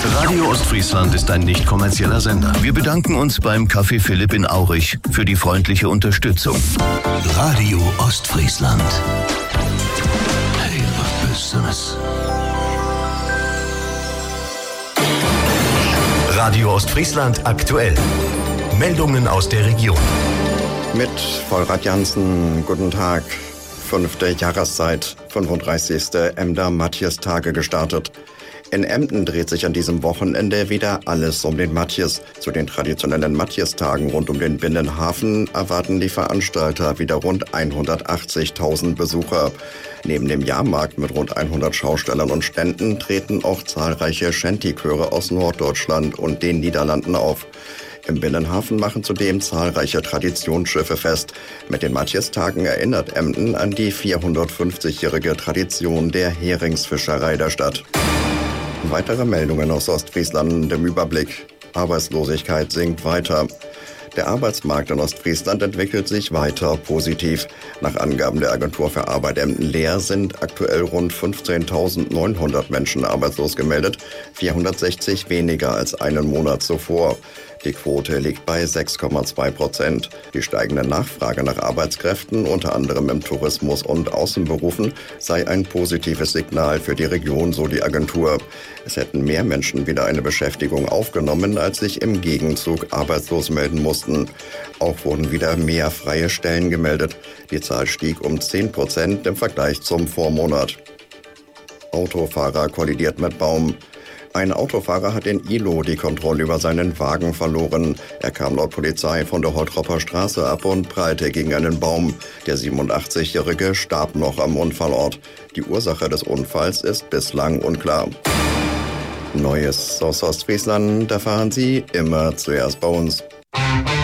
Radio Ostfriesland ist ein nicht kommerzieller Sender. Wir bedanken uns beim Café Philipp in Aurich für die freundliche Unterstützung. Radio Ostfriesland. Hey, was Besseres. Radio Ostfriesland aktuell. Meldungen aus der Region. Mit Vollrad Jansen, guten Tag. 5. Jahreszeit, 35. Emder-Matjes-Tage gestartet. In Emden dreht sich an diesem Wochenende wieder alles um den Matjes. Zu den traditionellen Matjes-Tagen rund um den Binnenhafen erwarten die Veranstalter wieder rund 180.000 Besucher. Neben dem Jahrmarkt mit rund 100 Schaustellern und Ständen treten auch zahlreiche Shanty-Chöre aus Norddeutschland und den Niederlanden auf. Im Binnenhafen machen zudem zahlreiche Traditionsschiffe fest. Mit den Matjes-Tagen erinnert Emden an die 450-jährige Tradition der Heringsfischerei der Stadt. Weitere Meldungen aus Ostfriesland im Überblick. Arbeitslosigkeit sinkt weiter. Der Arbeitsmarkt in Ostfriesland entwickelt sich weiter positiv. Nach Angaben der Agentur für Arbeit Emden-Leer sind aktuell rund 15.900 Menschen arbeitslos gemeldet, 460 weniger als einen Monat zuvor. Die Quote liegt bei 6,2%. Die steigende Nachfrage nach Arbeitskräften, unter anderem im Tourismus und Außenberufen, sei ein positives Signal für die Region, so die Agentur. Es hätten mehr Menschen wieder eine Beschäftigung aufgenommen, als sich im Gegenzug arbeitslos melden mussten. Auch wurden wieder mehr freie Stellen gemeldet. Die Zahl stieg um 10% im Vergleich zum Vormonat. Autofahrer kollidiert mit Baum. Ein Autofahrer hat in Ihlow die Kontrolle über seinen Wagen verloren. Er kam laut Polizei von der Holtropper Straße ab und prallte gegen einen Baum. Der 87-Jährige starb noch am Unfallort. Die Ursache des Unfalls ist bislang unklar. Neues aus Ostfriesland erfahren Sie immer zuerst bei uns.